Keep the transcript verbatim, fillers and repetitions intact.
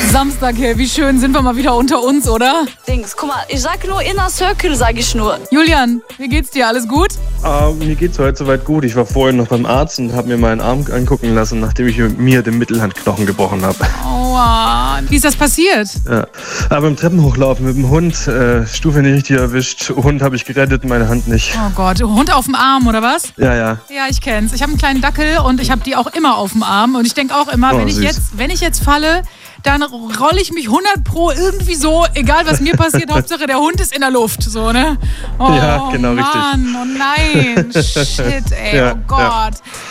Samstag, hey, wie schön, sind wir mal wieder unter uns, oder? Dings, guck mal, ich sag nur Inner Circle, sag ich nur. Julian, wie geht's dir? Alles gut? Uh, mir geht's heute soweit gut. Ich war vorhin noch beim Arzt und habe mir meinen Arm angucken lassen, nachdem ich mir den Mittelhandknochen gebrochen habe. Aua, wie ist das passiert? Ja. Aber beim Treppenhochlaufen mit dem Hund, äh, Stufe nicht richtig erwischt. Hund habe ich gerettet, meine Hand nicht. Oh Gott, Hund auf dem Arm, oder was? Ja, ja. Ja, ich kenn's. Ich habe einen kleinen Dackel und ich habe die auch immer auf dem Arm. Und ich denke auch immer, Oh, wenn, ich süß. jetzt, wenn ich jetzt falle, dann rolle ich mich hundert pro irgendwie so, egal was mir passiert, Hauptsache der Hund ist in der Luft, so, ne? Oh, Ja, genau, Mann, richtig. oh nein, shit, ey, Ja, oh Gott. ja.